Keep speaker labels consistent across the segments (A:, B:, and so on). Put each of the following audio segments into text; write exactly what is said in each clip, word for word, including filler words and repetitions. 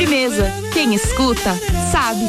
A: Sobremesa. Quem escuta, sabe.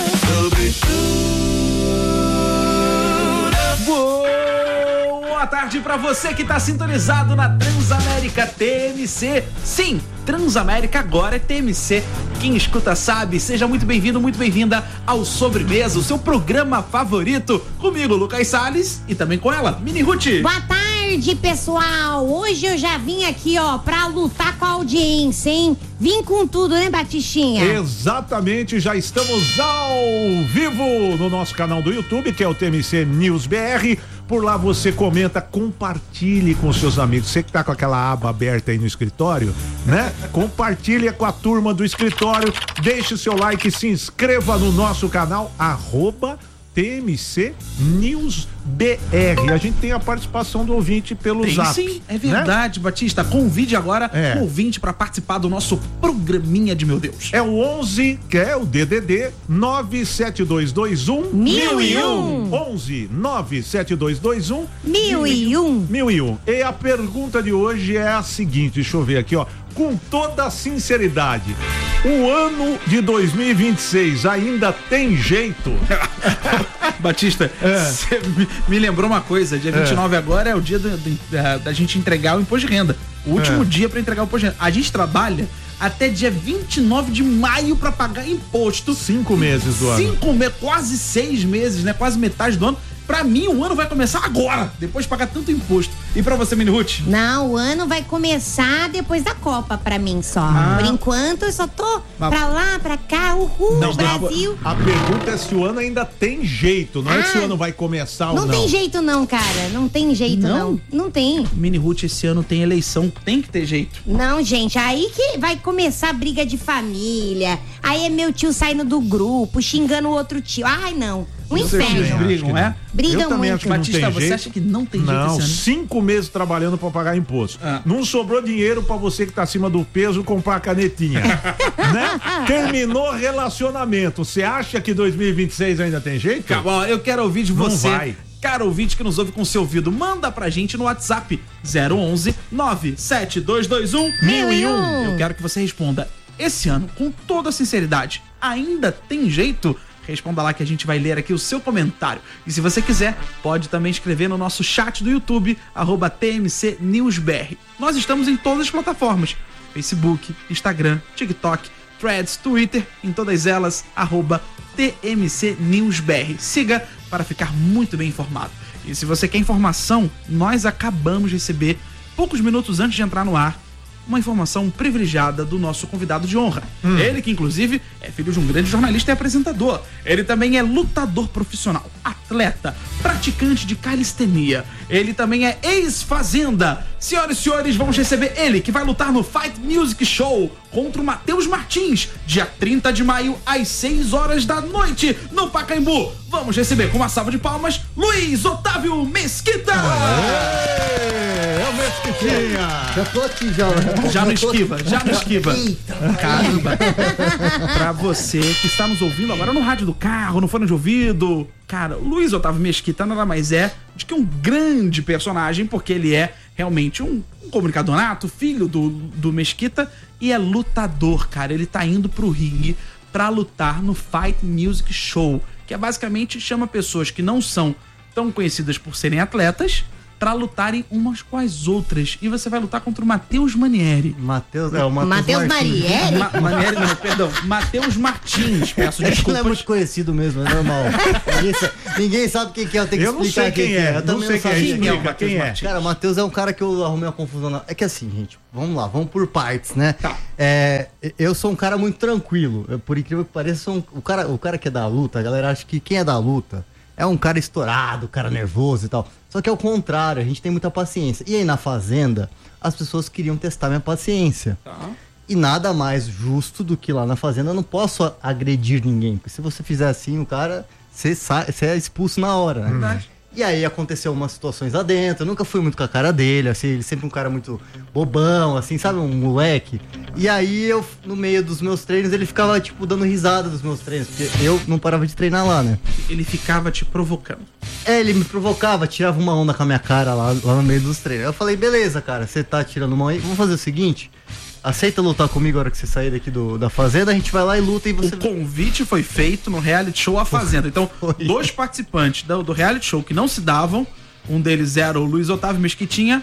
B: Boa tarde pra você que tá sintonizado na Transamérica T M C. Sim, Transamérica agora é T M C. Quem escuta sabe. Seja muito bem-vindo, muito bem-vinda ao Sobremesa, o seu programa favorito. Comigo, Lucas Salles, e também com ela, Mini Ruth.
C: Boa tarde, pessoal. Hoje eu já vim aqui, ó, pra lutar com a audiência, hein? Vim com tudo, né, Batistinha?
D: Exatamente, já estamos ao vivo no nosso canal do YouTube, que é o T M C News B R. Por lá você comenta, compartilhe com seus amigos. Você que tá com aquela aba aberta aí no escritório, né? Compartilha com a turma do escritório, deixe seu like, se inscreva no nosso canal, arroba T M C News B R. A gente tem a participação do ouvinte pelo
B: Tem,
D: Zap.
B: Sim, é verdade, né? Batista. Convide agora
D: é.
B: o ouvinte para participar do nosso programinha de meu Deus.
D: É o onze, que é o D D D nove sete dois dois um
C: mil e um.
D: onze nove sete dois dois um
C: mil e um.
D: Mil e um. E a pergunta de hoje é a seguinte, deixa eu ver aqui, ó. Com toda sinceridade, o ano de dois mil e vinte e seis ainda tem jeito?
B: Batista, você é. me, me lembrou uma coisa, dia vinte e nove é. agora é o dia do, do, da, da gente entregar o imposto de renda. O último é. dia para entregar o imposto de renda. A gente trabalha até dia vinte e nove de maio para pagar imposto.
D: Cinco meses do ano.
B: Cinco meses, quase seis meses, né? Quase metade do ano. Pra mim, o ano vai começar agora, depois de pagar tanto imposto. E pra você, Mini Ruth?
C: Não, o ano vai começar depois da Copa, pra mim só.
B: Ah.
C: Por enquanto, eu só tô Mas... pra lá, pra cá, uhul,
D: não,
C: Brasil.
D: A, a pergunta é se o ano ainda tem jeito, não ah. é se o ano vai começar
C: não
D: ou não.
C: Não tem jeito não, cara, não tem jeito não. Não, não tem.
B: Mini Ruth, esse ano tem eleição, tem que ter jeito.
C: Não, gente, aí que vai começar a briga de família. Aí é meu tio saindo do grupo, xingando o outro tio. Ai, não. Um inferno.
B: Vocês brigam, é?
C: Brigam
D: eu também
C: muito.
D: acho que não
B: Batista,
D: tem
B: você
D: jeito.
B: acha que não tem jeito
D: Não,
B: esse ano?
D: cinco meses trabalhando pra pagar imposto. Ah. Não sobrou dinheiro pra você que tá acima do peso comprar a canetinha. Né? Terminou relacionamento. Você acha que dois mil e vinte e seis ainda tem jeito?
B: Calma, eu quero ouvir de
D: não
B: você.
D: Vai.
B: Cara ouvinte que nos ouve com seu ouvido, manda pra gente no WhatsApp zero onze nove sete dois dois um mil e um. Eu quero que você responda, esse ano, com toda sinceridade, ainda tem jeito? Responda lá que a gente vai ler aqui o seu comentário. E se você quiser, pode também escrever no nosso chat do YouTube, arroba T M C News B R. Nós estamos em todas as plataformas, Facebook, Instagram, TikTok, Threads, Twitter, em todas elas, arroba T M C News B R. Siga para ficar muito bem informado. E se você quer informação, nós acabamos de receber, poucos minutos antes de entrar no ar, uma informação privilegiada do nosso convidado de honra. Hum. Ele que, inclusive, é filho de um grande jornalista e apresentador. Ele também é lutador profissional, atleta, praticante de calistenia. Ele também é ex-fazenda. Senhoras e senhores, vamos receber ele, que vai lutar no Fight Music Show contra o Matheus Martins, dia trinta de maio, às seis horas da noite, no Pacaembu. Vamos receber, com uma salva de palmas, Luiz Otávio Mesquita!
D: Aê, é o Mesquitinha!
E: Já tô aqui, já.
B: Já não esquiva, já não esquiva. Caramba. Pra você que está nos ouvindo agora no rádio do carro, no fone de ouvido, cara, o Luiz Otávio Mesquita nada mais é do que um grande personagem, porque ele é realmente um, um comunicador nato, filho do, do Mesquita, e é lutador, cara. Ele tá indo pro ringue pra lutar no Fight Music Show, que é basicamente chama pessoas que não são tão conhecidas por serem atletas pra lutarem umas com as outras. E você vai lutar contra o Matheus Manieri.
E: Matheus, é o
C: Matheus Manieri?
B: Ma Manieri, não, perdão. Matheus Martins, peço
E: é
B: desculpas.
E: Ele é muito conhecido mesmo, é normal. ninguém, sabe, ninguém sabe quem que é, eu tenho que
D: eu
E: explicar
D: não sei quem, quem é.
E: é. Eu
D: não sei
E: não
D: quem,
E: quem
D: é.
B: é.
D: Quem é?
E: Cara, o Matheus é um cara que eu arrumei uma confusão. Na... É que assim, gente, vamos lá, vamos por partes, né?
B: Tá.
E: É, eu sou um cara muito tranquilo. Eu, por incrível que pareça, sou um, o, cara, o cara que é da luta, a galera acha que quem é da luta é um cara estourado, cara nervoso e tal. Só que é o contrário, a gente tem muita paciência. E aí na Fazenda, as pessoas queriam testar minha paciência.
B: Tá.
E: E nada mais justo do que lá na Fazenda, eu não posso agredir ninguém. Porque se você fizer assim, o cara, você é expulso na hora, né?
B: Verdade.
E: E aí aconteceu umas situações lá dentro, eu nunca fui muito com a cara dele, assim, ele sempre um cara muito bobão, assim, sabe, um moleque. E aí eu, no meio dos meus treinos, ele ficava, tipo, dando risada dos meus treinos, porque eu não parava de treinar lá, né?
B: Ele ficava te provocando.
E: É, ele me provocava, tirava uma onda com a minha cara lá, lá no meio dos treinos. Eu falei, beleza, cara, você tá tirando uma onda aí, vamos fazer o seguinte, aceita lutar comigo a hora que você sair daqui do, da Fazenda, a gente vai lá e luta e você...
B: O convite foi feito no reality show A Fazenda. Então,
E: Foi.
B: dois participantes do, do reality show que não se davam, um deles era o Luiz Otávio Mesquitinha,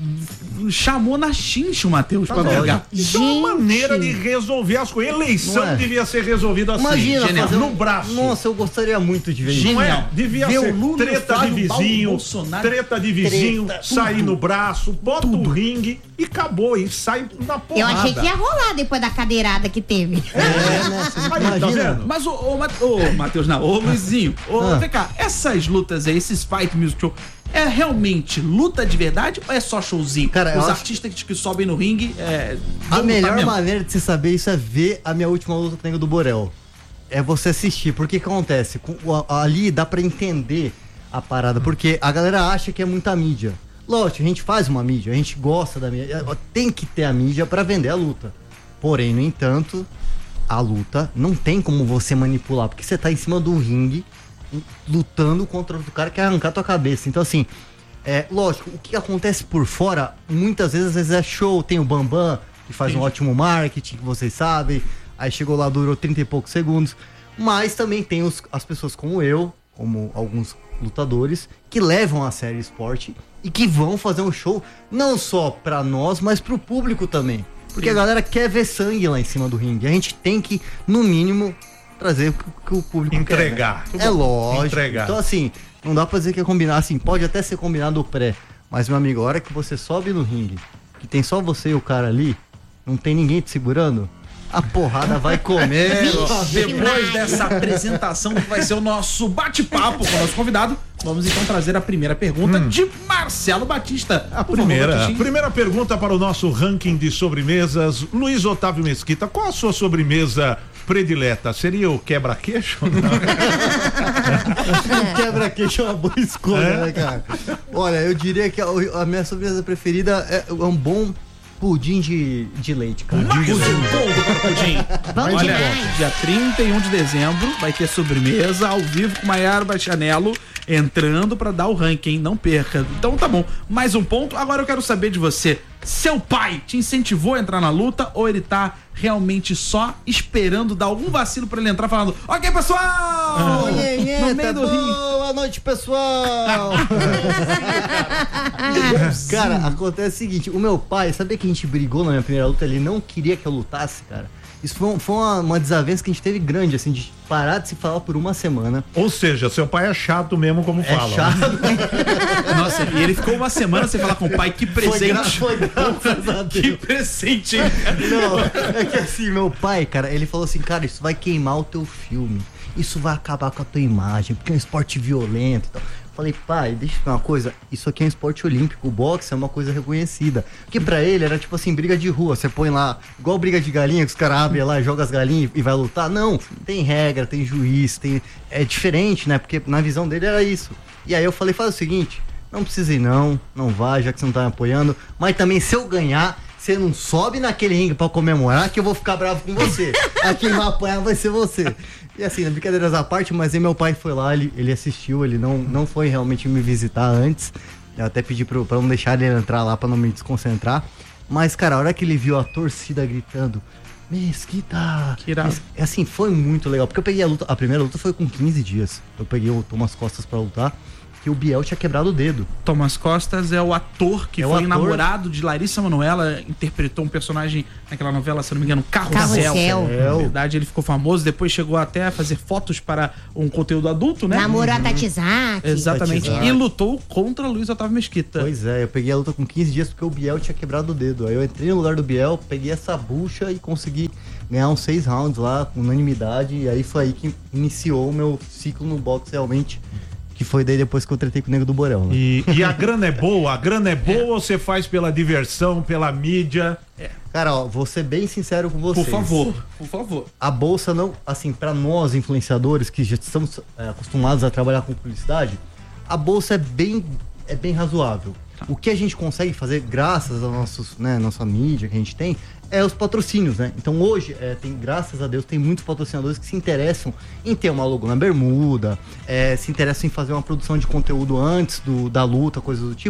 B: chamou na chincha o Matheus pra brigar.
D: Isso é uma maneira de resolver as coisas. Eleição
E: Não é?
D: devia ser resolvida assim.
E: Imagina,
B: genial.
E: fazer um-
D: No braço.
E: Nossa, eu gostaria muito de ver isso.
D: Não é?
B: Genial.
D: Devia
B: Ver
D: ser
B: o Lula e o
D: treta de
B: Flávio
D: vizinho,
B: Bolsonaro.
D: treta de vizinho,
E: Treta,
D: sair no braço, bota o ringue e acabou. E sai na porrada.
C: Eu achei que ia rolar depois da cadeirada que teve.
E: É, né? Você
D: Aí, tá
E: imagina.
D: vendo?
B: Mas o, o, Ma- ô, Matheus, não, ô Luizinho, ô,
E: Ah.
B: vem cá, essas lutas aí, esses fight music show, é realmente luta de verdade ou é só showzinho?
E: Cara, eu
B: Os
E: acho-
B: artistas que, que sobem no ringue, é,
E: A
B: vão lutar
E: melhor
B: mesmo.
E: maneira de você saber isso é ver a minha última luta com o Nego do Borel. É você assistir. Porque que acontece? Com- o- ali dá pra entender a parada. Porque a galera acha que é muita mídia. Lógico, a gente faz uma mídia, a gente gosta da mídia. Tem que ter a mídia pra vender a luta. Porém, no entanto, a luta não tem como você manipular. Porque você tá em cima do ringue lutando contra outro cara que quer arrancar tua cabeça. Então, assim, é lógico, o que acontece por fora, muitas vezes, às vezes é show. Tem o Bambam, que faz um ótimo marketing, que vocês sabem. Aí chegou lá, durou trinta e poucos segundos. Mas também tem os- as pessoas como eu, como alguns lutadores, que levam a sério o esporte e que vão fazer um show não só pra nós, mas pro público também. Porque a galera quer ver sangue lá em cima do ringue. A gente tem que, no mínimo, trazer o que, que o público
D: Entregar.
E: quer, né? É lógico.
D: Entregar.
E: Então, assim, não dá pra dizer que é combinar. Assim, pode até ser combinado o pré. Mas, meu amigo, a hora que você sobe no ringue, que tem só você e o cara ali, não tem ninguém te segurando, a porrada vai comer.
B: Depois dessa apresentação que vai ser o nosso bate-papo com o nosso convidado, vamos então trazer a primeira pergunta de Marcelo Batista.
D: A
B: Por favor,
D: primeira,
B: Batistinha.
D: primeira pergunta para o nosso ranking de sobremesas. Luiz Otávio Mesquita, qual a sua sobremesa predileta? Seria o quebra-queixo?
E: Quebra-queixo é uma boa escolha,
D: É?
E: né, cara? Olha, eu diria que a, a minha sobremesa preferida é, é um bom pudim de, de leite, cara.
B: Mais um ponto para o Pudim.
C: Vamos
B: Olha,
C: demais.
B: dia trinta e um de dezembro vai ter sobremesa ao vivo com Maiara Bastianello entrando para dar o ranking, hein? Não perca. Então tá bom, mais um ponto. Agora eu quero saber de você. Seu pai te incentivou a entrar na luta ou ele tá realmente só esperando dar algum vacilo pra ele entrar falando: ok, pessoal!
E: Oi,
B: no meio do ringue.
E: Boa noite, pessoal! Cara, acontece o seguinte, o meu pai, sabia que a gente brigou na minha primeira luta? Ele não queria que eu lutasse, cara. Isso foi, um- foi uma, uma desavença que a gente teve grande, assim, de parar de se falar por uma semana.
D: Ou seja, seu pai é chato mesmo, como
E: É
D: fala.
E: chato.
B: Nossa, e ele ficou uma semana sem falar com o pai. Que
E: Foi, gra
B: presente!
E: foi graças a
B: Que
E: Deus.
B: presente, hein?
E: Não, é que assim, meu pai, cara, ele falou assim, cara, isso vai queimar o teu filme. Isso vai acabar com a tua imagem, porque é um esporte violento e tal. Falei, pai, deixa eu falar uma coisa, isso aqui é um esporte olímpico, o boxe é uma coisa reconhecida. Porque pra ele era tipo assim, briga de rua, você põe lá, igual briga de galinha, que os caras abrem lá, jogam as galinhas e vai lutar. Não, tem regra, tem juiz, tem... é diferente, né? Porque na visão dele era isso. E aí eu falei, faz o seguinte, não precisa ir não, não vai, já que você não tá me apoiando, mas também se eu ganhar, você não sobe naquele ringue pra comemorar que eu vou ficar bravo com você. A quem vai apanhar vai ser você. E assim, brincadeiras à parte, mas aí meu pai foi lá, ele, ele assistiu, ele não, não foi realmente me visitar antes. Eu até pedi pro, pra não deixar ele entrar lá pra não me desconcentrar. Mas, cara, a hora que ele viu a torcida gritando, Mesquita!
B: Que irado.
E: Mes- Assim, foi muito legal. Porque eu peguei a luta, a primeira luta foi com quinze dias. Eu peguei o Thomas Costas pra lutar, que o Biel tinha quebrado o dedo.
B: Thomas Costas é o ator que
E: É o
B: foi
E: ator.
B: namorado de Larissa Manoela, interpretou um personagem naquela novela, se não me engano, Carrossel.
C: Carrossel.
B: Na verdade, ele ficou famoso, depois chegou até a fazer fotos para um conteúdo adulto, né?
C: Namorou a Tatizaki.
B: Exatamente.
E: Tatizaki.
B: E lutou contra Luiz Otávio Mesquita.
E: Pois é, eu peguei a luta com quinze dias porque o Biel tinha quebrado o dedo. Aí eu entrei no lugar do Biel, peguei essa bucha e consegui ganhar uns seis rounds lá, com unanimidade. E aí foi aí que iniciou o meu ciclo no boxe realmente. Que foi daí depois que eu tretei com o Nego do Borel, né?
D: E, e a grana é boa? A grana é boa ou você faz pela diversão, pela mídia?
E: Cara, ó, vou ser bem sincero com vocês.
B: Por favor, por favor.
E: A bolsa não, assim, pra nós influenciadores que já estamos é, acostumados a trabalhar com publicidade, a bolsa é bem, é bem razoável. O que a gente consegue fazer, graças à nossos, né, nossa mídia que a gente tem, é os patrocínios, né? Então hoje, é, tem, graças a Deus, tem muitos patrocinadores que se interessam em ter uma logo na bermuda, é, se interessam em fazer uma produção de conteúdo antes do, da luta, coisas do tipo.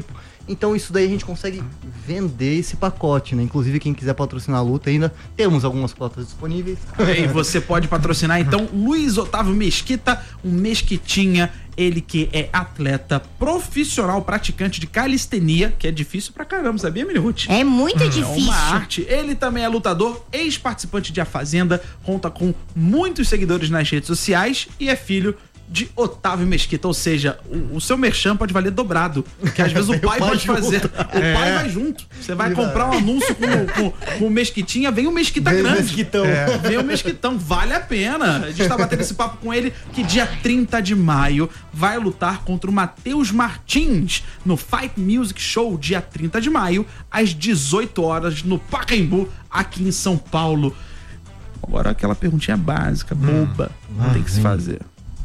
E: Então isso daí a gente consegue vender esse pacote, né? Inclusive quem quiser patrocinar a luta ainda, temos algumas cotas disponíveis.
B: E você pode patrocinar então Luiz Otávio Mesquita, um Mesquitinha, ele que é atleta profissional, praticante de calistenia, que é difícil pra caramba, sabia, Miliruti?
C: É muito
B: É
C: difícil.
B: uma arte. Ele também é lutador, ex-participante de A Fazenda, conta com muitos seguidores nas redes sociais e é filho de Otávio Mesquita, ou seja, o, o seu merchan pode valer dobrado, que às vezes o pai pode fazer, o pai vai junto, você vai comprar um anúncio com, com, com o Mesquitinha, vem o Mesquita
E: Vem o
B: grande,
E: Mesquitão.
B: É. Vem o Mesquitão, vale a pena. A gente tá batendo esse papo com ele, que dia trinta de maio vai lutar contra o Matheus Martins no Fight Music Show, dia trinta de maio, às dezoito horas, no Pacaembu, aqui em São Paulo. Agora aquela perguntinha básica, boba,
E: Hum.
B: tem que se fazer.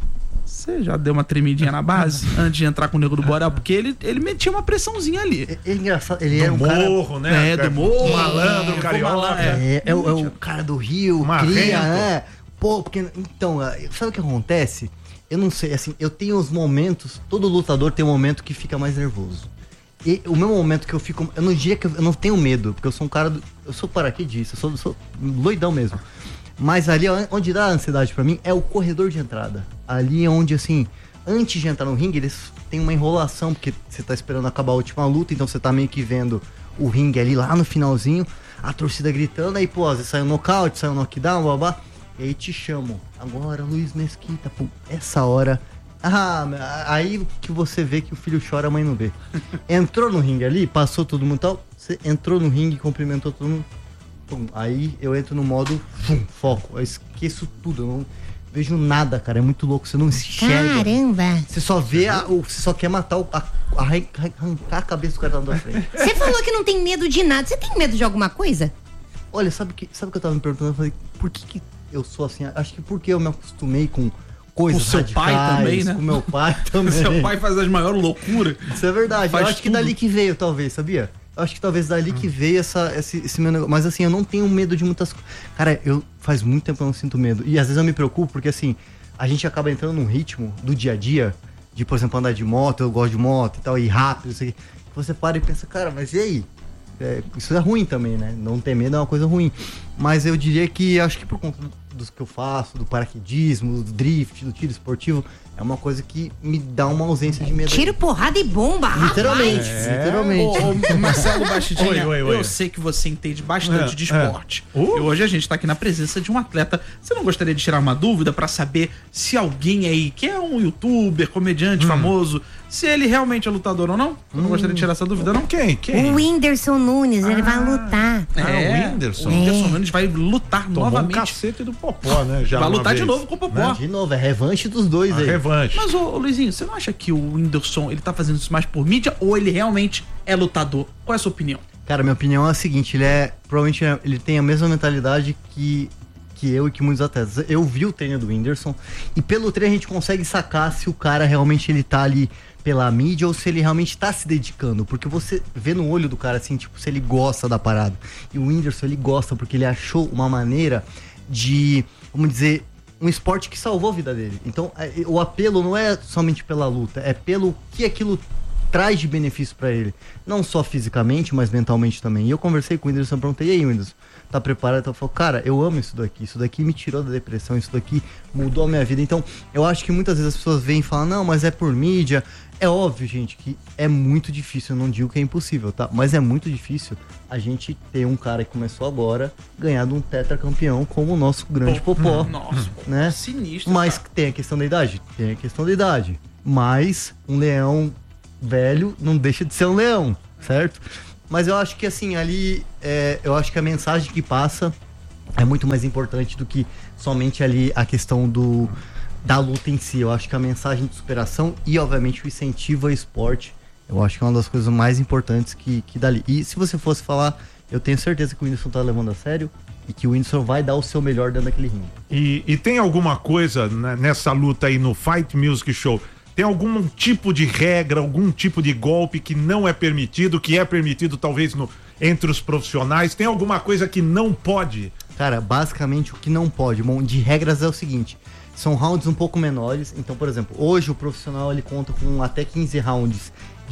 B: Você já deu uma tremidinha na base antes de entrar com o Nego do Borel? Porque ele, ele metia uma pressãozinha ali.
E: É, é engraçado, ele
D: Do
E: é um cara...
D: morro, né?
B: É, do morro.
D: Malandro,
B: É,
D: carioca.
B: malandro,
E: É, é, o, é o cara do Rio,
D: Marrento.
E: cria, né? Pô, porque... Então, sabe o que acontece? Eu não sei, assim, eu tenho os momentos... Todo lutador tem um momento que fica mais nervoso. E o meu momento que eu fico... Eu não diria que eu, eu não tenho medo, porque eu sou um cara... Do, eu sou paraquedista, eu sou, sou loidão mesmo. Mas ali, onde dá ansiedade pra mim, é o corredor de entrada. Ali é onde, assim... Antes de entrar no ringue, eles têm uma enrolação, porque você tá esperando acabar a última luta, então você tá meio que vendo o ringue ali lá no finalzinho, a torcida gritando, aí, pô, às vezes sai um nocaute, sai um knockdown, blá, blá, e aí te chamam. Agora, Luiz Mesquita, pô, essa hora... Ah, aí que você vê que o filho chora, a mãe não vê. Entrou no ringue ali, passou todo mundo e tal, você entrou no ringue, cumprimentou todo mundo, pum, aí eu entro no modo fum, foco, eu esqueço tudo, eu não... vejo nada, cara. É muito louco. Você não enxerga.
C: Caramba.
E: Você só vê, a, o, você só quer matar, o, a, a, arrancar a cabeça do cara da frente.
C: Você falou que não tem medo de nada. Você tem medo de alguma coisa?
E: Olha, sabe o que, sabe que eu tava me perguntando? Eu falei, por que, que eu sou assim? Acho que porque eu me acostumei com coisas
B: Com seu pai
E: radicais,
B: também, né?
E: Com meu pai também.
B: Seu pai faz as maiores loucuras.
E: Isso é verdade.
B: Faz
E: eu acho que
B: tudo.
E: dali que veio, talvez, sabia? Eu acho que talvez dali que veio essa, esse, esse meu negócio. Mas assim, eu não tenho medo de muitas coisas. Cara, eu faz muito tempo que eu não sinto medo. E às vezes eu me preocupo porque assim, a gente acaba entrando num ritmo do dia a dia, de, por exemplo, andar de moto, eu gosto de moto e tal, e rápido, isso aqui. Você para e pensa, cara, mas e aí? É, isso é ruim também, né? Não ter medo é uma coisa ruim. Mas eu diria que acho que por conta dos que eu faço, do paraquedismo, do drift, do tiro esportivo, é uma coisa que me dá uma ausência de medo.
C: Tiro, porrada e bomba,
E: Literalmente,
C: rapaz.
E: literalmente.
B: Ô, ô, Marcelo Bastidinha,
D: Oi, oi, oi.
B: eu sei que você entende bastante
D: É,
B: de esporte.
D: é. Uh.
B: E hoje a gente tá aqui na presença de um atleta. Você não gostaria de tirar uma dúvida pra saber se alguém aí, que é um youtuber, comediante famoso, se ele realmente é lutador ou não? Você não gostaria de tirar essa dúvida, não?
D: Quem? Quem?
C: O Whindersson Nunes, ele vai lutar.
D: Ah,
B: É,
D: o Whindersson.
B: O Whindersson Nunes vai lutar
D: Tomou um
B: novamente.
D: cacete do Popó, né? Já
B: Vai
D: uma
B: lutar de
D: vez.
B: novo com o Popó.
E: De novo, é revanche dos dois
D: A
E: aí.
D: revanche.
B: Mas, ô, ô Luizinho, você não acha que o Whindersson, ele tá fazendo isso mais por mídia ou ele realmente é lutador? Qual é a sua opinião?
E: Cara, minha opinião é a seguinte, ele é, provavelmente ele tem a mesma mentalidade que, que eu e que muitos atletas. Eu vi o treino do Whindersson e pelo treino a gente consegue sacar se o cara realmente ele tá ali pela mídia ou se ele realmente tá se dedicando, porque você vê no olho do cara assim, tipo, se ele gosta da parada. E o Whindersson, ele gosta porque ele achou uma maneira de, vamos dizer, um esporte que salvou a vida dele. Então, é, o apelo não é somente pela luta, é pelo que aquilo traz de benefício pra ele. Não só fisicamente, mas mentalmente também. E eu conversei com o Whindersson, perguntei, e aí, Whindersson, tá preparado? Ele falou, cara, eu amo isso daqui, isso daqui me tirou da depressão, isso daqui mudou a minha vida. Então, eu acho que muitas vezes as pessoas vêm e falam, não, mas é por mídia. É óbvio, gente, que é muito difícil, eu não digo que é impossível, tá? Mas é muito difícil a gente ter um cara que começou agora, ganhar de um tetracampeão como o nosso grande Popó.
B: Nossa,
E: né?
B: sinistro.
E: Mas
B: cara.
E: tem a questão da idade? Tem a questão da idade. Mas um leão velho não deixa de ser um leão, certo? Mas eu acho que assim, ali, é, eu acho que a mensagem que passa é muito mais importante do que somente ali a questão do, da luta em si. Eu acho que a mensagem de superação e, obviamente, o incentivo ao esporte, eu acho que é uma das coisas mais importantes que, que dali. E se você fosse falar, eu tenho certeza que o Whindersson tá levando a sério e que o Whindersson vai dar o seu melhor dentro daquele ringue.
D: E, e tem alguma coisa né, nessa luta aí no Fight Music Show? Tem algum tipo de regra, algum tipo de golpe que não é permitido, que é permitido talvez no, entre os profissionais? Tem alguma coisa que não pode?
E: Cara, basicamente o que não pode, bom, de regras é o seguinte, são rounds um pouco menores, então, por exemplo, hoje o profissional ele conta com até quinze rounds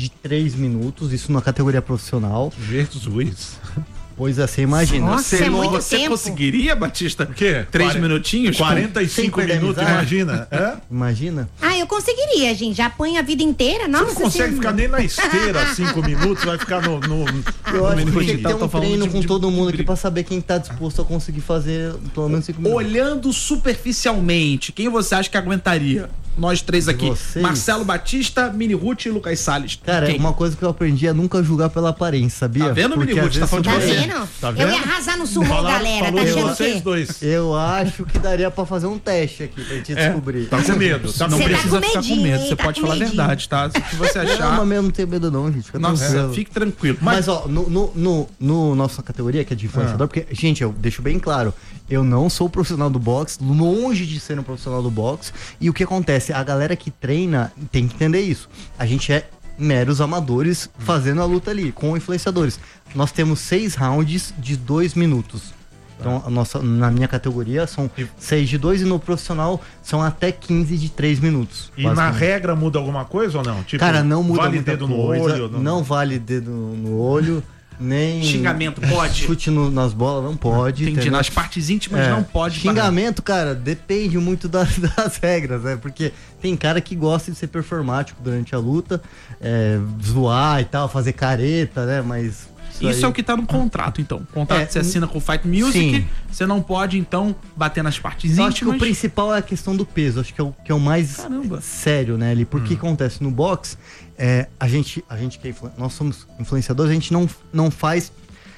E: de três minutos, isso na categoria profissional.
D: Jesus.
E: Pois é, você imagina.
C: Nossa,
B: Você,
C: é
B: não-
C: muito
B: você
C: tempo.
B: conseguiria, Batista?
D: O quê?
B: Três
D: Quaren-
B: minutinhos?
D: quarenta e
E: Sem
D: cinco
E: perder a
D: minutos,
E: amizade.
D: imagina. É?
E: Imagina.
C: Ah, eu conseguiria, gente. Já põe a vida inteira.
D: Você
C: Nossa,
D: não consegue
C: Senhora.
D: ficar nem na esteira cinco minutos, vai ficar no. no
E: Eu acho que
B: minuto
E: tem
B: e
E: que
B: tal,
E: ter
B: tô
E: um
B: falando
E: treino
B: de-
E: com
B: de-
E: todo mundo
B: de-
E: aqui pra saber quem tá disposto a conseguir fazer pelo menos cinco minutos.
B: Olhando superficialmente, quem você acha que aguentaria? Nós três aqui.
E: Vocês?
B: Marcelo Batista, Mini Ruth e Lucas Salles.
E: Cara,
B: Quem?
E: uma coisa que eu aprendi é nunca julgar pela aparência, sabia?
B: Tá vendo,
E: Porque
B: Mini
E: às
B: Ruth? Tá
E: vezes
B: falando de
C: Tá
E: você-
B: você.
C: vendo?
D: Tá
C: Eu
D: vendo?
C: ia arrasar no sumô,
D: Falaram-
C: galera.
D: falou
C: Tá
D: de
C: achando o
D: vocês
C: quê?
D: dois.
E: Eu acho que daria pra fazer um teste aqui pra gente descobrir.
D: Tá com medo. Tá com
B: Não
C: Você tá
D: medo.
B: precisa
C: com
B: ficar com
C: medinho,
B: medo,
C: hein?
B: você
C: Tá
B: pode
C: com
B: falar a
C: medinho.
B: verdade, tá? Se que você
E: Não,
B: achar.
E: mas eu não tenho medo não, gente. Fica
B: Nossa,
E: tranquilo.
B: fique tranquilo.
E: Mas, ó, no, no, no, no nossa categoria, que é de influenciador, porque, gente, eu deixo bem claro, eu não sou profissional do boxe, longe de ser um profissional do boxe, e o que acontece? A galera que treina tem que entender isso. A gente é meros amadores fazendo a luta ali, com influenciadores. Nós temos seis rounds de dois minutos. Então, a nossa, na minha categoria, são seis de dois, e no profissional são até quinze de três minutos.
D: E na
E: basicamente.
D: regra muda alguma coisa ou não? Tipo,
E: Cara, não muda
D: vale
E: muita
D: dedo
E: coisa,
D: no olho?
E: não vale dedo no olho, nem
B: Xingamento pode?
E: chute no- nas bolas, não pode.
B: Entendi.
E: entendeu?
B: Nas partes íntimas
E: É,
B: não pode.
E: Xingamento, cara, depende muito das, das regras, né? Porque tem cara que gosta de ser performático durante a luta, é, zoar e tal, fazer careta, né? Mas
B: Isso
E: aí-
B: é o que tá no contrato, então. O contrato
E: É,
B: que você assina com o Fight Music,
E: sim.
B: você não pode, então, bater nas partes
E: Eu acho que o
B: íntimas.
E: principal é a questão do peso, acho que é o, que é o mais
B: Caramba.
E: sério, né, ali. Porque acontece no boxe, é, a gente, a gente que é influ- nós somos influenciadores, a gente não, não faz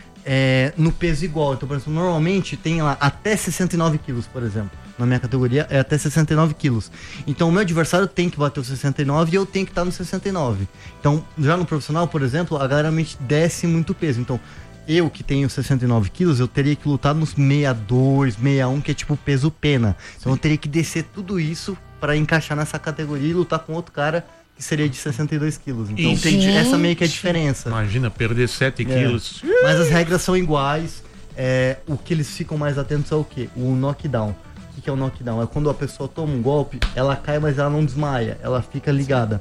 E: é, no peso igual. Então, por exemplo, normalmente tem lá até sessenta e nove quilos, por exemplo. Na minha categoria é até sessenta e nove quilos. Então o meu adversário tem que bater os sessenta e nove e eu tenho que estar no sessenta e nove. Então, já no profissional, por exemplo, a galera realmente desce muito peso. Então, eu que tenho sessenta e nove quilos, eu teria que lutar nos sessenta e dois, sessenta e um, que é tipo peso pena. Então eu teria que descer tudo isso para encaixar nessa categoria e lutar com outro cara que seria de sessenta e dois quilos. Então,
B: Entendi.
E: essa meio que é a diferença.
D: Imagina, perder sete
E: É.
D: quilos.
E: Mas as regras são iguais. É, o que eles ficam mais atentos é o quê? O knockdown. O que é o knockdown? É quando a pessoa toma um golpe, ela cai, mas ela não desmaia. Ela fica ligada.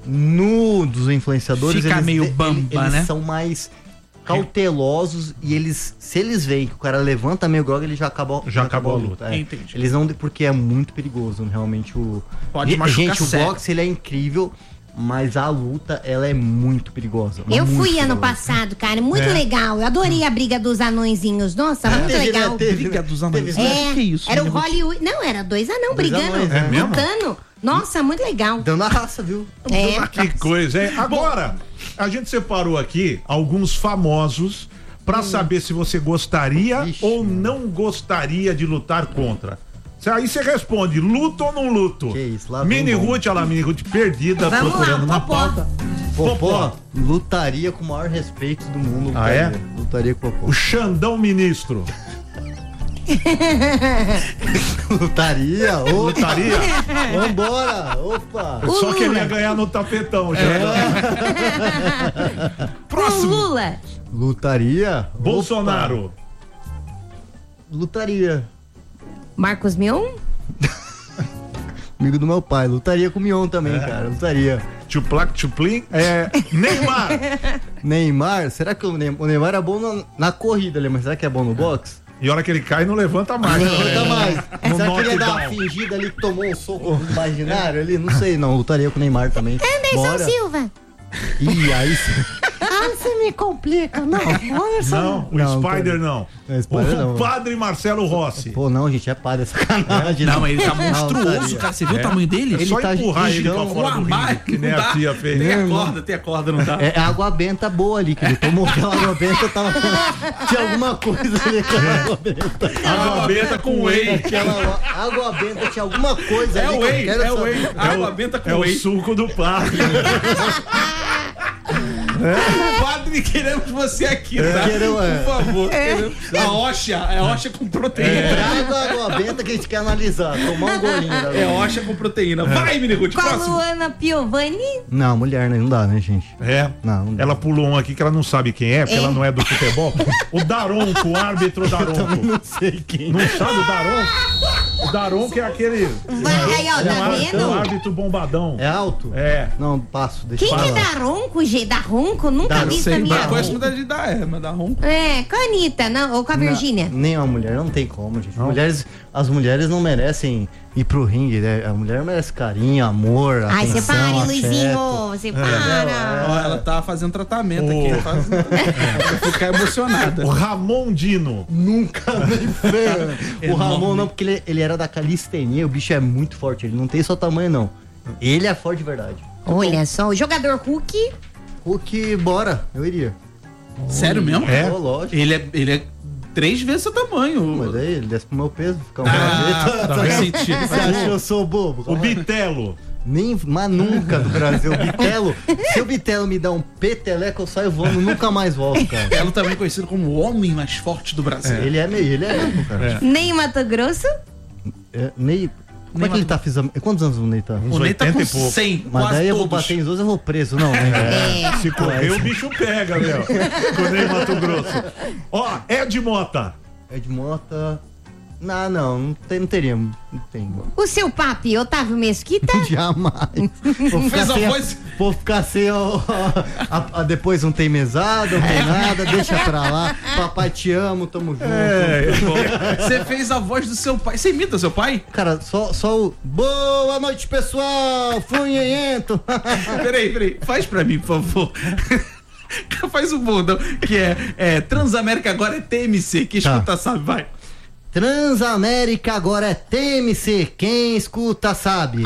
E: No dos influenciadores,
B: Fica
E: eles,
B: meio
E: eles-
B: bamba,
E: eles
B: né?
E: são mais cautelosos e eles, se eles veem que o cara levanta meio grog, ele já acabou,
D: Já acabou a luta.
E: é.
B: Entendi.
E: Eles não, porque é muito perigoso, realmente o
B: Pode
E: E-
B: machucar
E: gente,
B: sério.
E: o boxe ele é incrível, mas a luta ela é muito perigosa.
C: Eu
E: muito
C: fui ano
E: perigosa.
C: passado, cara, muito
D: É.
C: legal. Eu adorei a briga dos anõezinhos. Nossa, muito
E: Teve, né?
C: legal.
E: Teve,
B: Briga
E: né?
B: dos anões.
E: Teve-
C: É,
B: Que isso,
C: era o
B: Mini Ruth?
C: Hollywood. Não, era dois anão
E: Dois
C: brigando.
E: anões, é
D: mesmo?
C: Lutando. Nossa, muito legal.
E: Dando a raça, viu?
C: É.
D: Que coisa, hein? Agora, a gente separou aqui alguns famosos pra saber se você gostaria
E: Ixi,
D: ou não gostaria de lutar contra. Cê- Aí você responde, luto ou não luto?
E: Que isso, lá vem
D: Mini
E: bom.
D: Ruth, olha lá, Mini Ruth perdida,
C: Vamos
D: procurando
C: lá,
D: na
C: Popó.
D: pauta.
E: Popó lutaria com o maior respeito do mundo.
D: Ah, é?
E: lutaria. Lutaria com o Popó.
D: O Xandão Ministro.
E: Lutaria? Opa.
D: Lutaria?
E: Vambora! Opa!
C: O
D: Só que ele
C: Lula.
D: ia ganhar no tapetão,
B: É.
D: Xandão.
C: O
D: Próximo.
C: Lula.
E: Lutaria?
D: Bolsonaro.
E: Opa. Lutaria.
C: Marcos Mion?
E: Amigo do meu pai. Lutaria com o Mion também,
D: É.
E: cara. Lutaria.
D: Tchuplac, tchuplim. É, Neymar.
E: Neymar? Será que o Neymar, o Neymar é bom na, na corrida ali, mas será que é bom no boxe?
D: E a hora que ele cai, não levanta mais.
E: Não
D: né?
E: levanta mais.
D: No
E: Será que ele ia dar uma
D: knockdown.
E: fingida ali que tomou um soco imaginário ali? Não sei, não. Lutaria com o Neymar também.
C: Anderson Silva.
E: Ih, aí sim.
C: Ah, você me complica. Não, Anderson.
D: Não, o
E: Não,
D: Spider não.
E: Não, Spider
D: o
E: não.
D: padre Marcelo Rossi.
E: Pô, não, gente, é padre, é sacanagem.
B: Não, mas ele tá
E: Não,
B: monstruoso,
E: lutaria.
B: cara. Você viu o tamanho dele?
D: É só
E: tá
D: empurrar ele pra
E: gigante.
D: fora do ringue, que nem a tia fez.
B: Tem a corda, tem a corda, não tá?
E: É água benta boa ali, que ele tomou aquela água benta, tava... tinha alguma coisa ali, aquela água benta.
D: Água benta com whey.
E: Aquela água benta tinha alguma coisa
B: É
E: ali
B: o
E: que eu
B: whey,
E: quero
B: é o
E: saber.
B: whey. Água benta com
D: É o
B: whey.
D: suco do padre.
B: Padre, queremos você aqui, tá?
E: Queremos, é.
B: Por favor. Queremos. A Oxa, é Oxa com proteína.
E: Traga a água benta que a gente quer analisar. Tomar um golinho. Da
B: É Oxa com proteína. Vai, Miniguti,
C: Com a
B: próximo.
C: Luana Piovani.
E: Não, mulher, né? Não dá, né, gente?
D: É.
E: Não, não dá.
D: Ela pulou um aqui que ela não sabe quem é, porque
C: É.
D: ela não é do futebol. O Daronco, o árbitro Daronco.
E: Não sei quem.
D: Não sabe o Daronco? O Daronco é aquele.
C: Vai, aí, ó,
D: é um
C: tá
D: árbitro, um
C: vendo?
D: árbitro bombadão.
E: É alto?
D: É.
E: Não, passo. Deixa
C: Quem
E: eu
C: que
E: falar.
C: dá ronco, G? Dá ronco? Nunca
E: Dá,
C: vi isso
E: sei,
C: na minha
E: dá
B: Eu conheço
C: vida.
B: muita gente da é, mas da ronco.
C: É, com a Anitta, não? Ou com a Virgínia?
E: Nem uma mulher, não tem como, gente. Mulheres, as mulheres não merecem ir pro ringue, né? A mulher merece carinho, amor,
C: Ai,
E: atenção,
C: você para,
E: afeto.
C: Luizinho. Você para.
B: Ó, ela tá fazendo tratamento
D: O-
B: aqui. Faz... Vai ficar emocionada.
D: O Ramon Dino.
E: Nunca nem feio. O
B: Enorme.
E: Ramon não, porque ele, ele era da calistenia, o bicho é muito forte, ele não tem só tamanho, não. Ele é forte de verdade.
C: Olha só, o jogador Hulk.
E: Hulk, bora, eu iria.
B: Sério mesmo?
D: É?
E: Pô, lógico.
B: Ele é, ele é três vezes seu tamanho.
E: Mas aí ele desce pro meu peso, fica um
B: Ah,
E: graveta.
B: faz sentido.
E: Você acha que eu sou bobo?
D: O
E: Calma aí.
D: Bitelo.
E: Nem, mas nunca do Brasil. O Bitelo, se o Bitelo me dá um peteleco, eu saio voando, nunca mais volto, cara.
B: Ela também é conhecido como o homem mais forte do Brasil.
E: Ele é meio, ele é mesmo, cara.
D: É.
C: Nem Mato Grosso.
E: É, Ney, como é que ele tá fazendo? Quantos anos o Ney tá?
B: O Ney tá com
D: oitenta e pouco.
B: cem,
E: Mas
B: quase
E: daí eu vou
B: todos.
E: bater em dois, eu vou preso, não, né?
C: É.
D: Se correr, o bicho pega, meu. Quando é em Mato Grosso. Ó, Ed Mota.
E: Ed Mota. Não, não, não, tem, não teria. Não tem.
C: O seu papi, Otávio Mesquita.
E: Jamais. Vou ficar
B: Fez a
E: sem, a-
B: voz-
E: vou ficar sem ó, a- a- depois não tem mesada, não tem nada, deixa pra lá. Papai, te amo, tamo junto.
D: É,
B: Você fez a voz do seu pai. Você imita seu pai?
E: Cara, só, só o. Boa noite, pessoal! Funhento!
B: Peraí, peraí. Faz pra mim, por favor. Faz o bundão, que é, é Transamérica agora é T M C. Quem
E: Tá.
B: escuta sabe, vai.
E: Transamérica agora é T M C, quem escuta sabe.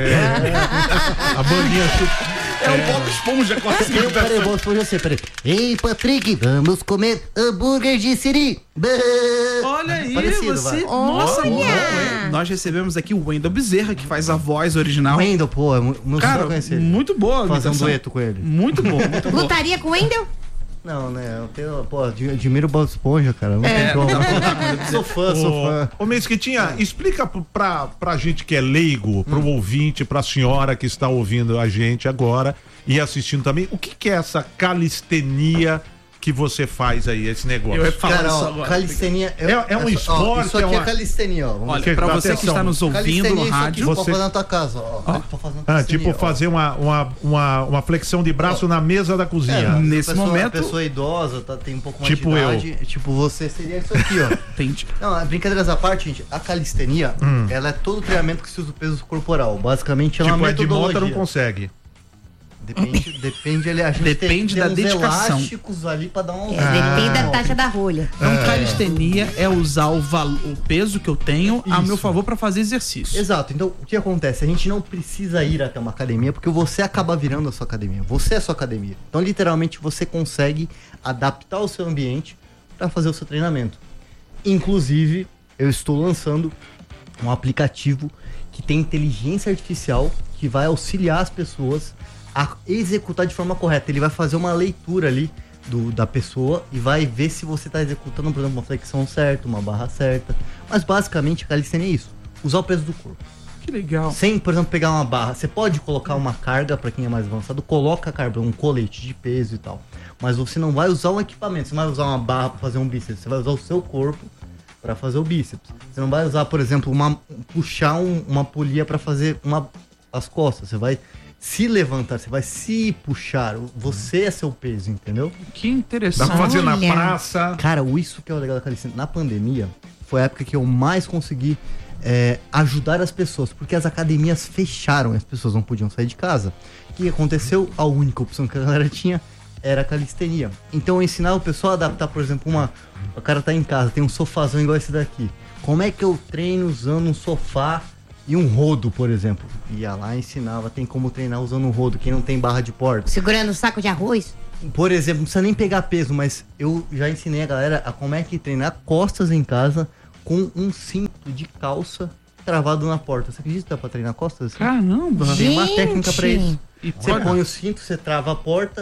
D: a bandinha chupa.
B: É, o Bob Esponja com a
E: Eu, peraí, vou responder você, peraí. Ei, Patrick, vamos comer hambúrguer de siri. Bã.
B: Olha aí,
E: Parecido,
B: você.
E: vai.
B: Nossa,
C: Olha!
B: muito bom. Nós recebemos aqui o Wendel Bezerra, que faz a voz original.
E: Wendel, pô, é mu- meu sonho
B: Cara,
E: conhecer ele.
B: muito boa. a
E: Fazer um
B: imitação.
E: dueto com ele.
B: Muito bom, muito bom.
C: Lutaria com o Wendel?
E: Não, né? Eu tenho, pô, ad- admiro o Bob Esponja, cara. Não
B: É,
E: tem como.
B: não dá pra-
E: Sou fã, sou fã.
D: Ô, ô Mesquitinha, explica p- pra, pra gente que é leigo, pro
E: Hum.
D: ouvinte, pra senhora que está ouvindo a gente agora e assistindo também, o que que é essa calistenia que você faz aí, esse negócio?
B: Eu ia falar
E: Cara,
B: isso
E: ó,
B: agora.
E: calistenia...
D: É- é um
E: ó,
D: esporte,
E: Isso aqui
D: é
E: é,
D: uma-
E: calistenia, ó. Vamos
B: Olha,
D: Porque,
B: pra você que
D: atenção,
B: está nos ouvindo
E: Calistenia
B: no
E: é isso aqui,
B: rádio,
E: você
D: você-
E: pode fazer na tua casa, ó. Ó, tô fazendo
D: Ah,
E: calistenia,
D: tipo
E: ó.
D: fazer uma, uma, uma, uma flexão de braço na mesa da cozinha.
E: É,
B: Nesse
E: a pessoa,
B: momento-
E: A pessoa idosa, tá, tem um pouco mais
D: Tipo
E: de
D: eu.
E: idade. Tipo, você seria isso aqui, ó.
B: Entendi.
E: Não, brincadeiras à parte, gente, a calistenia,
D: Hum.
E: ela é todo o treinamento que se usa o peso corporal. Basicamente, ela é
D: Tipo,
E: uma
D: é de Mota
E: metodologia.
D: não consegue.
E: Depende, depende, ali, a gente
B: Depende
E: tem,
B: da
E: tem uns
B: dedicação.
E: elásticos ali pra dar um...
C: É, depende da taxa da rolha.
B: Então, calistenia é usar o, valo- o peso que eu tenho a
E: Isso.
B: meu favor pra fazer exercício.
E: Exato, então o que acontece? A gente não precisa ir até uma academia porque você acaba virando a sua academia. Você é a sua academia. Então, literalmente, você consegue adaptar o seu ambiente para fazer o seu treinamento. Inclusive, eu estou lançando um aplicativo que tem inteligência artificial que vai auxiliar as pessoas a executar de forma correta. Ele vai fazer uma leitura ali do, da pessoa e vai ver se você está executando, por exemplo, uma flexão certa, uma barra certa. Mas basicamente a calistenia é isso: usar o peso do corpo.
B: Que legal.
E: Sem, por exemplo, pegar uma barra. Você pode colocar uma carga, para quem é mais avançado, coloca a carga, um colete de peso e tal. Mas você não vai usar um equipamento, você não vai usar uma barra para fazer um bíceps, você vai usar o seu corpo para fazer o bíceps. Você não vai usar, por exemplo, uma, puxar um- uma polia para fazer uma, as costas. Você vai se levantar, você vai se puxar. Você é seu peso, entendeu?
B: Que
D: Dá
B: interessante.
D: pra fazer na
C: Olha.
D: praça.
E: Cara, o isso que é o legal da calistenia. Na pandemia, foi a época que eu mais consegui é, ajudar as pessoas, porque as academias fecharam e as pessoas não podiam sair de casa. O que aconteceu? A única opção que a galera tinha era a calistenia. Então eu ensinava o pessoal a adaptar, por exemplo, uma... O cara tá em casa, tem um sofazão igual esse daqui. Como é que eu treino usando um sofá e um rodo, por exemplo? Ia lá e ensinava, tem como treinar usando um rodo, quem não tem barra de porta.
C: Segurando o saco de arroz?
E: Por exemplo, não precisa nem pegar peso, mas eu já ensinei a galera a como é que treinar costas em casa com um cinto de calça travado na porta. Você acredita que dá pra treinar costas? assim?
B: Caramba.
E: Tem uma técnica pra isso.
B: E
E: Você
B: pode-
E: põe o cinto, você trava a porta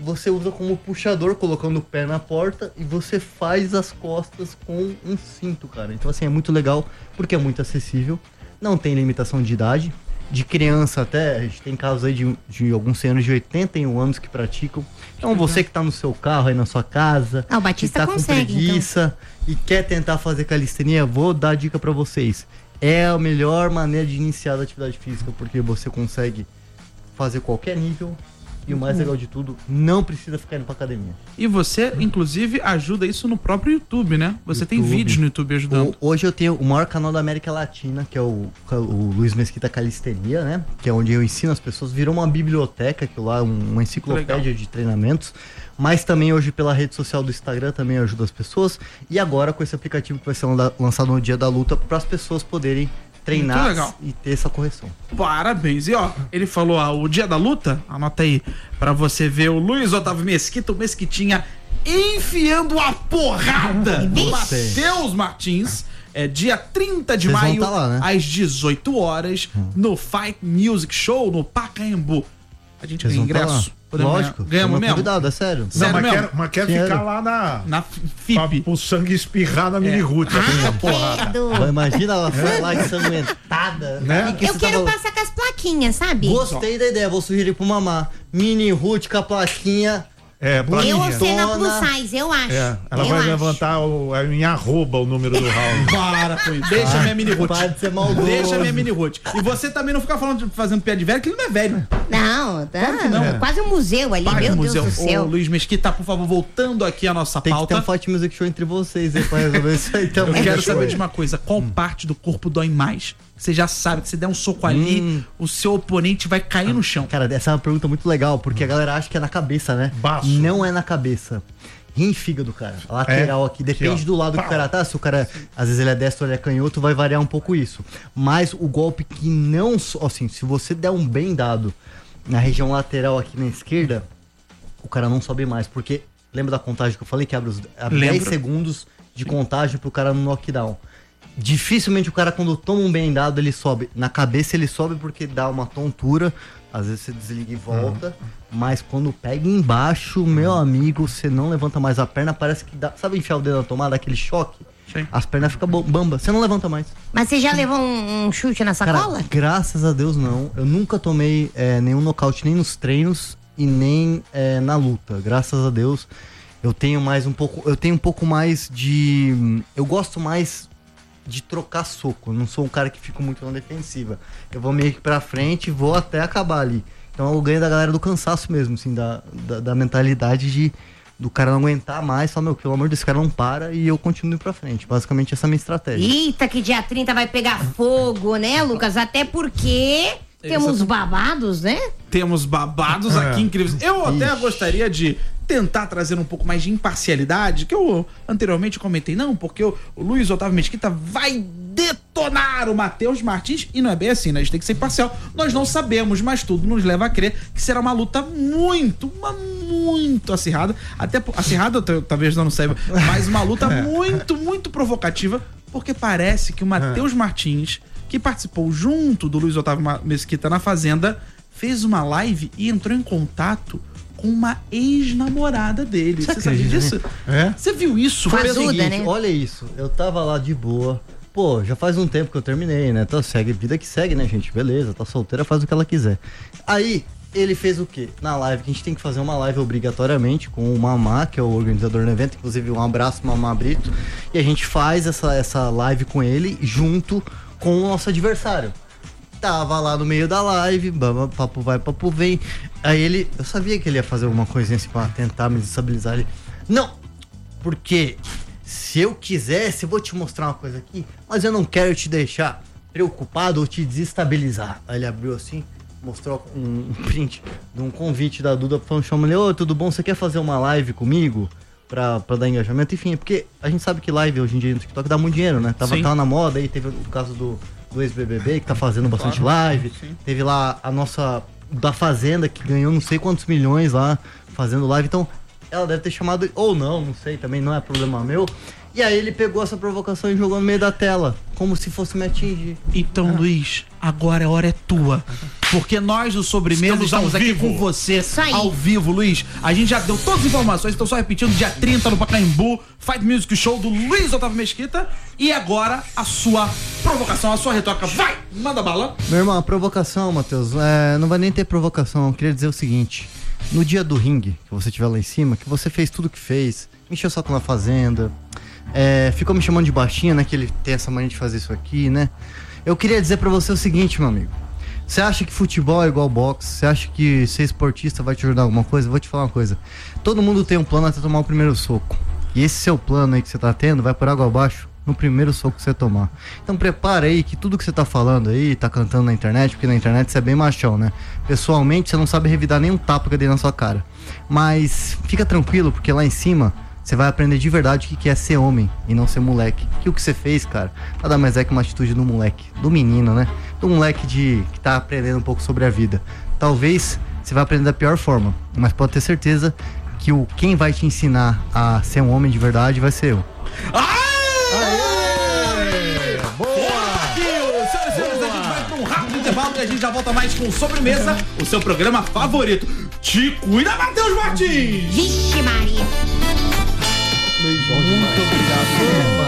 E: e você usa como puxador, colocando o pé na porta, e você faz as costas com um cinto, cara. Então, assim, é muito legal, porque é muito acessível, não tem limitação de idade, de criança até, a gente tem casos aí de, de alguns senhores de oitenta e um anos que praticam. Então, você que tá no seu carro, aí na sua casa,
C: ah, o Batista
E: que tá
C: consegue,
E: com preguiça
C: então.
E: e quer tentar fazer calistenia, vou dar a dica pra vocês. É a melhor maneira de iniciar a atividade física, porque você consegue fazer qualquer nível. E o mais legal de tudo, não precisa ficar indo pra academia.
B: E você, inclusive, ajuda isso no próprio YouTube, né? Você tem
E: YouTube.
B: vídeos no YouTube ajudando.
E: O, hoje eu tenho o maior canal da América Latina, que é o, o Luiz Mesquita Calistenia, né? Que é onde eu ensino as pessoas. Virou uma biblioteca, que lá, um, uma enciclopédia
B: legal.
E: de treinamentos. Mas também hoje pela rede social do Instagram também ajuda as pessoas. E agora com esse aplicativo que vai ser lançado no dia da luta, para as pessoas poderem treinar e ter essa correção.
B: Parabéns. E ó, ele falou, ó, o dia da luta, anota aí, pra você ver o Luiz Otávio Mesquita, o Mesquitinha enfiando a porrada no Matheus Martins. É dia trinta de
E: Vocês
B: maio,
E: vão tá lá, né?
B: às dezoito horas, hum. no Fight Music Show, no Pacaembu. A gente
E: Vocês
B: ganha
E: vão tá
B: ingresso.
E: Podemos Lógico.
B: Ganhamos mesmo?
E: Convidado, é sério.
D: Não,
B: sério
D: mas
B: mesmo?
D: quer, mas quer
E: Sério?
D: ficar lá na...
B: Na F I P.
D: Pra o sangue espirrar na mini route.
C: Ah,
D: porrada.
C: credo.
E: Imagina ela foi lá ensanguentada.
D: Né?
E: Que
C: Eu
E: você
C: quero
E: tava-
C: passar com as plaquinhas, sabe?
E: Gostei da ideia, vou sugerir pro mamá. Mini Ruth com a plaquinha.
D: É,
C: Eu
D: plaquinha.
C: ou você na plus
E: Dona-
C: size, eu acho.
D: É, ela
C: eu
D: vai
C: acho.
D: levantar o, é em arroba o número do round.
B: Para, pô. Deixa minha mini route.
E: Para de ser maldoso.
B: Deixa minha mini route. E você também não fica falando, fazendo pé de velho, que ele não é velho.
C: Não, tá.
B: Claro que não.
C: É quase um museu ali,
B: Para
C: meu
B: de
C: Deus
B: museu.
C: do céu.
B: Ô, Luiz Mesquita, por favor, voltando aqui à nossa
E: Tem que ter
B: pauta.
E: um Fight Music Show entre vocês aí pra resolver isso aí
B: Eu
E: também.
B: quero saber de uma coisa, qual parte do corpo dói mais? Você já sabe que se der um soco ali,
E: Hum.
B: o seu oponente vai cair no chão.
E: Cara, essa é uma pergunta muito legal, porque a galera acha que é na cabeça, né?
D: Baço.
E: Não é na cabeça. Rim e fígado, cara. A lateral
D: É?
E: aqui. Depende
D: Aqui, ó.
E: do lado que o cara tá. Se o cara, às vezes ele é destro ou ele é canhoto, vai variar um pouco isso. Mas o golpe que não... so- Assim, se você der um bem dado na região lateral aqui na esquerda, o cara não sobe mais. Porque, lembra da contagem que eu falei? Que abre, os, abre
B: Lembro.
E: dez segundos de contagem pro cara no knockdown. Dificilmente o cara, quando toma um bem dado, ele sobe. Na cabeça ele sobe porque dá uma tontura. Às vezes você desliga e volta. Mas quando pega embaixo, meu amigo, você não levanta mais a perna. Parece que dá... Sabe enfiar o dedo na tomada, aquele choque?
B: Sim.
E: As pernas ficam bo- bamba. Você não levanta mais.
C: Mas você já levou um, um chute na sacola?
E: Cara, graças a Deus não. Eu nunca tomei é, nenhum nocaute, nem nos treinos e nem é, na luta. Graças a Deus. Eu tenho mais um pouco... Eu tenho um pouco mais de... Eu gosto mais de trocar soco. Eu não sou um cara que fica muito na defensiva. Eu vou meio que pra frente e vou até acabar ali. Então eu ganho da galera do cansaço mesmo, assim, da, da, da mentalidade de do cara não aguentar mais, falar, meu, pelo amor desse cara não para e eu continuo indo pra frente. Basicamente essa é a minha estratégia.
C: Eita, que dia trinta vai pegar fogo, né, Lucas? Até porque temos babados, né?
B: Temos babados aqui incríveis. Eu até
E: Ixi.
B: gostaria de tentar trazer um pouco mais de imparcialidade, que eu anteriormente comentei, não, porque o, o Luiz Otávio Mesquita vai detonar o Matheus Martins, e não é bem assim, né? A gente tem que ser imparcial. Nós não sabemos, mas tudo nos leva a crer que será uma luta muito, uma muito acirrada, até por- acirrada, eu talvez não saiba, mas uma luta muito, muito provocativa, porque parece que o Matheus Martins, que participou junto do Luiz Otávio Ma- Mesquita na Fazenda, fez uma live e entrou em contato com uma ex-namorada dele. Você sabia
E: acredita,
B: disso?
D: É?
B: Você viu isso?
C: Foi
E: Pensa o
C: ajuda,
E: seguinte,
C: né?
E: olha isso, eu tava lá de boa. Pô, já faz um tempo que eu terminei, né? Então segue, vida que segue, né, gente? Beleza, tá solteira, faz o que ela quiser. Aí, ele fez o quê? Na live, que a gente tem que fazer uma live obrigatoriamente com o Mamá, que é o organizador do evento. Inclusive, um abraço, Mamá Brito. E a gente faz essa, essa live com ele junto com o nosso adversário. Tava lá no meio da live, bam, papo vai, papo vem. Aí ele, eu sabia que ele ia fazer alguma coisinha assim pra tentar me desestabilizar. Ele, não, porque se eu quisesse, eu vou te mostrar uma coisa aqui, mas eu não quero te deixar preocupado ou te desestabilizar. Aí ele abriu assim, mostrou um print de um convite da Duda falando, chama ele, ô, tudo bom, você quer fazer uma live comigo? Pra, pra dar engajamento, enfim, porque a gente sabe que live hoje em dia no TikTok dá muito dinheiro, né? Tava,
B: Sim.
E: tava na moda, aí teve o caso do, do ex-B B B que tá fazendo bastante live,
B: Sim.
E: teve lá a nossa da Fazenda que ganhou não sei quantos milhões lá fazendo live, então ela deve ter chamado, ou não, não sei, também não é problema meu. E aí ele pegou essa provocação e jogou no meio da tela, como se fosse me atingir.
B: Então, ah. Luiz, agora a hora é tua. Porque nós do Sobremesa estamos, estamos aqui com você ao vivo, Luiz. A gente já deu todas as informações, então só repetindo, dia trinta no Pacaembu, Fight Music Show do Luiz Otávio Mesquita. E agora a sua provocação, a sua retórica. Vai, manda bala.
E: Meu irmão, a provocação, Matheus, é, não vai nem ter provocação. Eu queria dizer o seguinte: no dia do ringue, que você estiver lá em cima, que você fez tudo que fez, encheu o saco na fazenda, é, ficou me chamando de baixinha, né? Que ele tem essa mania de fazer isso aqui, né? Eu queria dizer pra você o seguinte, meu amigo. Você acha que futebol é igual boxe? Você acha que ser esportista vai te ajudar em alguma coisa? Vou te falar uma coisa. Todo mundo tem um plano até tomar o primeiro soco. E esse seu plano aí que você tá tendo vai por água abaixo no primeiro soco que você tomar. Então prepara aí que tudo que você tá falando aí, tá cantando na internet, porque na internet você é bem machão, né? Pessoalmente você não sabe revidar nenhum tapa que eu dei na sua cara. Mas fica tranquilo, porque lá em cima você vai aprender de verdade o que é ser homem e não ser moleque. Que o que você fez, cara, nada mais é que uma atitude do moleque, do menino, né? Do moleque de, que tá aprendendo um pouco sobre a vida. Talvez você vai aprender da pior forma, mas pode ter certeza que o, quem vai te ensinar a ser um homem de verdade vai ser eu.
B: Aê! Boa! Senhoras e senhores, a gente vai pra um rápido intervalo e a gente já volta mais com Sobremesa, o seu programa favorito. Te cuida, Matheus Martins!
C: Vixe, Maria!
E: Muito obrigado.